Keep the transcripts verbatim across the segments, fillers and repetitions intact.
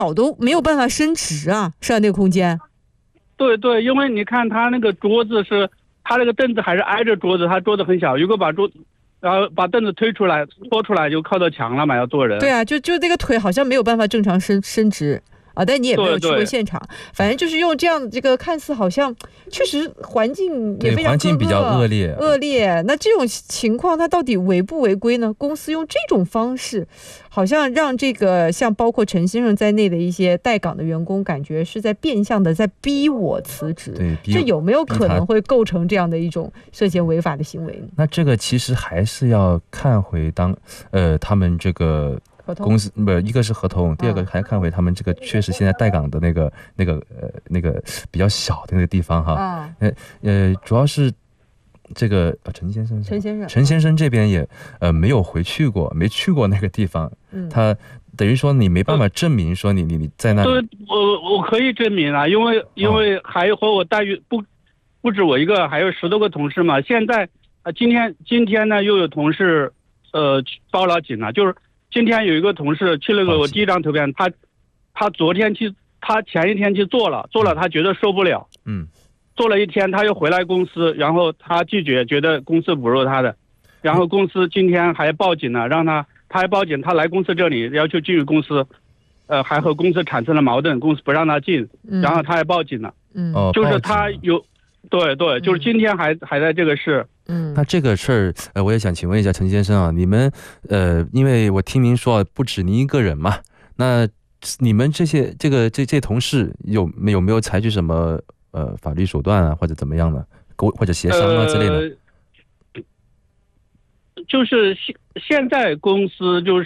脚都没有办法伸直啊，是吧？那个空间。 对对，因为你看他那个桌子是，他那个凳子还是挨着桌子，他桌子很小，如果把桌，然后把凳子推出来拖出来就靠到墙了嘛，要坐人。 对啊，就就那个腿好像没有办法正常伸伸直。啊，但你也没有去过对对现场，反正就是用这样的这个看似好像确实环境也非常对环境比较恶劣恶劣。那这种情况它到底违不违规呢？公司用这种方式，好像让这个像包括陈先生在内的一些待岗的员工，感觉是在变相的在逼我辞职。 对，逼这有没有可能会构成这样的一种涉嫌违法的行为呢？ 那这个其实还是要看回当呃他们这个公司不，一个是合同，第二个还看回他们这个确实现在待岗的那个那个呃那个比较小的那个地方哈。呃呃，主要是这个陈先生，陈先生，陈先生这边也呃没有回去过，没去过那个地方，他等于说你没办法证明说你你你在那里。 对，我我可以证明啊，因为因为还有和我待遇不不止我一个，还有十多个同事嘛。现在啊，今天今天呢又有同事呃报了警了，就是。今天有一个同事去了个我第一张图片，他他昨天去，他前一天去做了，做了他觉得受不了，嗯，做了一天他又回来公司，然后他拒绝，觉得公司侮辱他的，然后公司今天还报警了，让他他还报警，他来公司这里要求进入公司，呃，还和公司产生了矛盾，公司不让他进，然后他还报警了，嗯，就是他有，对对，就是今天还还在这个事。 嗯，那这个事儿，呃，我也想请问一下陈先生啊，你们，呃，因为我听您说不止您一个人嘛，那你们这些这个这这同事有没有没有采取什么呃法律手段啊，或者怎么样的，或者协商啊之类的？ 呃、就是现现在公司就是，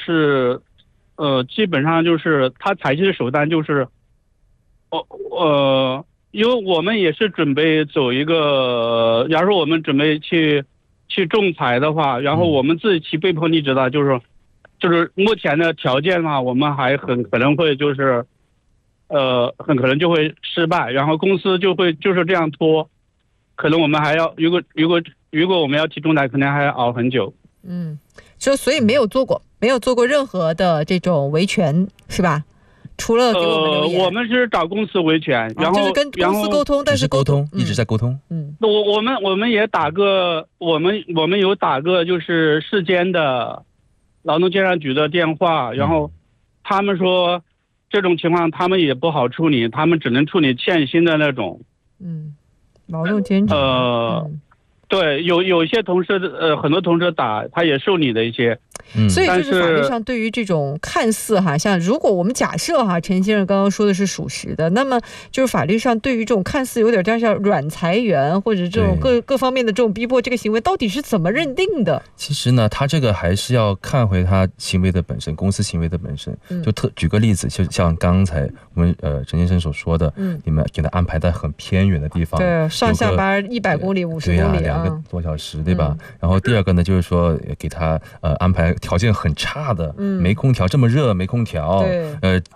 呃，基本上就是他采取的手段就是，哦呃。因为我们也是准备走一个，假如说我们准备去去仲裁的话，然后我们自己去被迫离职的，就是就是目前的条件嘛，我们还很可能会就是呃很可能就会失败，然后公司就会就是这样拖，可能我们还要如果如果如果我们要提仲裁，可能还要熬很久。 嗯，就所以没有做过没有做过任何的这种维权是吧？除了给我们留言， 呃、我们是找公司维权，然后、 啊、就是跟公司沟通，但是沟通、嗯、一直在沟通。 嗯，我我们我们也打个我们我们有打个就是市监的劳动监察局的电话，然后他们说这种情况他们也不好处理，他们只能处理欠薪的那种。 嗯，劳动监察。呃。嗯对，有有一些同事，呃，很多同事打，他也受理的一些， 嗯，所以就是法律上对于这种看似哈，像如果我们假设哈，陈先生刚刚说的是属实的，那么就是法律上对于这种看似有点像软裁员或者这种各各方面的这种逼迫这个行为，到底是怎么认定的？ 其实呢，他这个还是要看回他行为的本身，公司行为的本身。嗯、就特举个例子，就像刚才我们呃陈先生所说的，嗯，你们给他安排在很偏远的地方， 对，上下班一百公里、五十公里啊。 个多小时对吧、嗯、然后第二个呢就是说给他呃安排条件很差的、嗯、没空调，这么热没空调，呃